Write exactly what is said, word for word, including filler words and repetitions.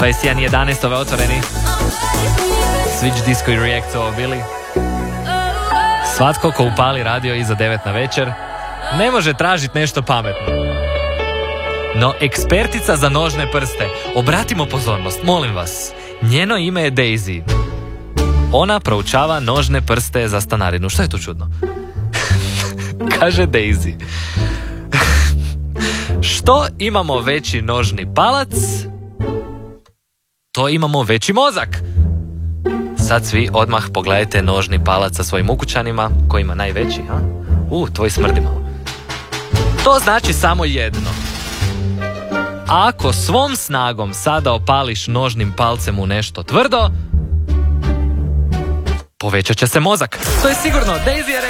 dvadeset jedan jedanaest ove otvoreni. Switch Disco i React ovo bili. Svatko ko upali radio iza devet na večer ne može tražiti nešto pametno. No, ekspertica za nožne prste, obratimo pozornost, molim vas. Njeno ime je Daisy. Ona proučava nožne prste za stanarinu. Što je tu čudno? Kaže Daisy. Što imamo veći nožni palac, to imamo veći mozak. Sad svi odmah pogledajte nožni palac sa svojim ukućanima, koji ima najveći, ha? U, tvoj smrdi malo. To znači samo jedno. Ako svom snagom sada opališ nožnim palcem u nešto tvrdo, povećat će se mozak. To je sigurno. Daisy je rekla.